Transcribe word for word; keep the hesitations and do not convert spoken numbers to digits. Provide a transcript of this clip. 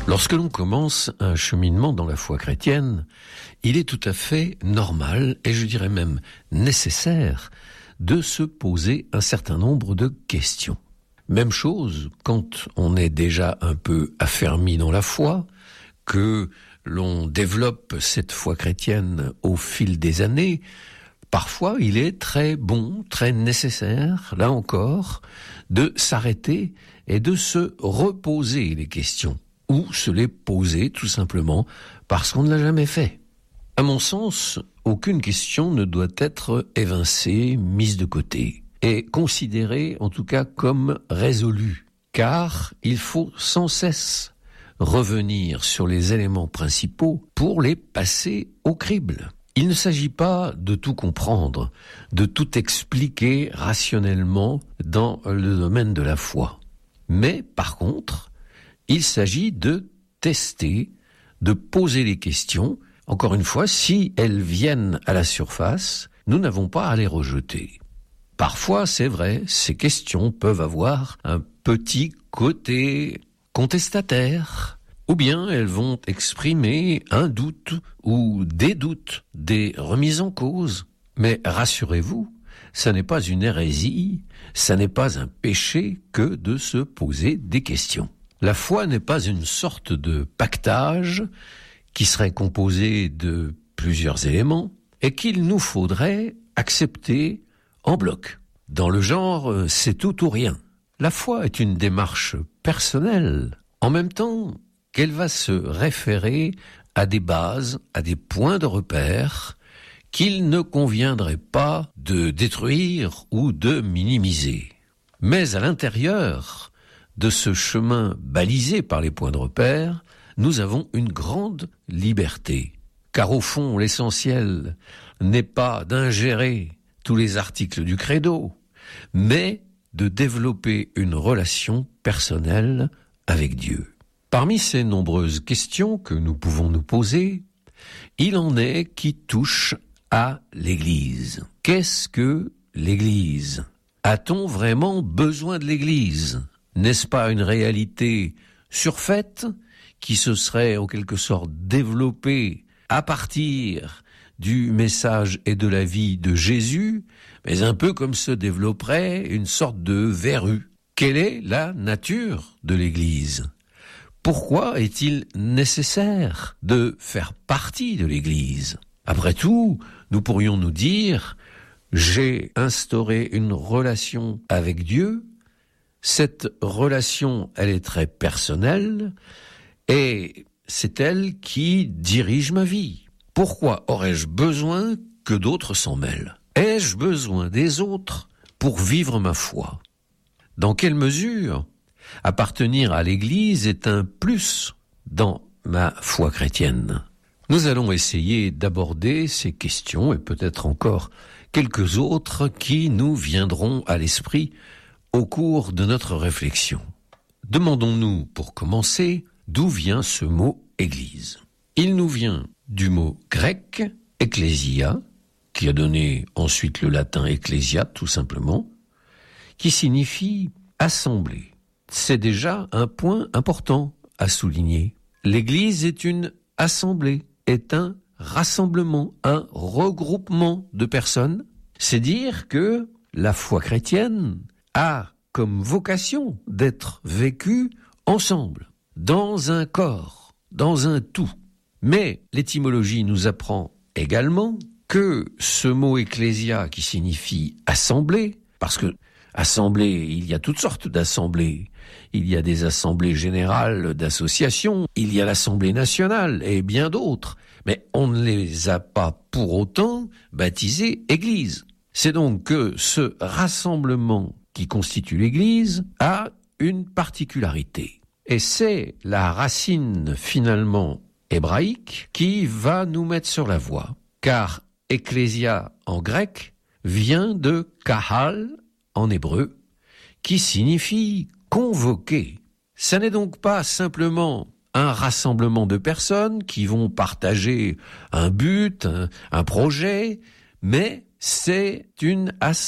Lorsque l'on commence un cheminement dans la foi chrétienne, il est tout à fait normal, et je dirais même nécessaire, de se poser un certain nombre de questions. Même chose quand on est déjà un peu affermi dans la foi, que l'on développe cette foi chrétienne au fil des années. Parfois, il est très bon, très nécessaire, là encore, de s'arrêter et de se reposer les questions, ou se les poser tout simplement parce qu'on ne l'a jamais fait. À mon sens, aucune question ne doit être évincée, mise de côté, et considérée en tout cas comme résolue, car il faut sans cesse revenir sur les éléments principaux pour les passer au crible. Il ne s'agit pas de tout comprendre, de tout expliquer rationnellement dans le domaine de la foi. Mais par contre, il s'agit de tester, de poser les questions. Encore une fois, si elles viennent à la surface, nous n'avons pas à les rejeter. Parfois, c'est vrai, ces questions peuvent avoir un petit côté contestataire, ou bien elles vont exprimer un doute ou des doutes, des remises en cause. Mais rassurez-vous, ça n'est pas une hérésie, ça n'est pas un péché que de se poser des questions. La foi n'est pas une sorte de pactage qui serait composé de plusieurs éléments et qu'il nous faudrait accepter en bloc. Dans le genre, c'est tout ou rien. La foi est une démarche personnelle, en même temps qu'elle va se référer à des bases, à des points de repère qu'il ne conviendrait pas de détruire ou de minimiser. Mais à l'intérieur de ce chemin balisé par les points de repère, nous avons une grande liberté. Car au fond, l'essentiel n'est pas d'ingérer tous les articles du credo, mais de développer une relation personnelle avec Dieu. Parmi ces nombreuses questions que nous pouvons nous poser, il en est qui touchent à l'Église. Qu'est-ce que l'Église ? A-t-on vraiment besoin de l'Église ? N'est-ce pas une réalité surfaite qui se serait en quelque sorte développée à partir du message et de la vie de Jésus, mais un peu comme se développerait une sorte de verrue. Quelle est la nature de l'Église ? Pourquoi est-il nécessaire de faire partie de l'Église ? Après tout, nous pourrions nous dire, j'ai instauré une relation avec Dieu, cette relation, elle est très personnelle, et c'est elle qui dirige ma vie. Pourquoi aurais-je besoin que d'autres s'en mêlent ? Ai-je besoin des autres pour vivre ma foi ? Dans quelle mesure appartenir à l'Église est un plus dans ma foi chrétienne ? Nous allons essayer d'aborder ces questions et peut-être encore quelques autres qui nous viendront à l'esprit au cours de notre réflexion. Demandons-nous, pour commencer, d'où vient ce mot « Église ». Il nous vient du mot grec « ecclésia », qui a donné ensuite le latin « ecclésia » tout simplement, qui signifie « assemblée ». C'est déjà un point important à souligner. L'Église est une assemblée, est un rassemblement, un regroupement de personnes. C'est dire que la foi chrétienne a comme vocation d'être vécue ensemble, dans un corps, dans un tout. Mais l'étymologie nous apprend également que ce mot ecclésia qui signifie assemblée, parce que assemblée, il y a toutes sortes d'assemblées. Il y a des assemblées générales d'associations, il y a l'Assemblée nationale et bien d'autres. Mais on ne les a pas pour autant baptisées Église. C'est donc que ce rassemblement qui constitue l'Église a une particularité. Et c'est la racine finalement hébraïque qui va nous mettre sur la voie. Car ecclésia en grec vient de kahal en hébreu, qui signifie convoquer. Ça n'est donc pas simplement un rassemblement de personnes qui vont partager un but, un, un projet, mais c'est une assemblée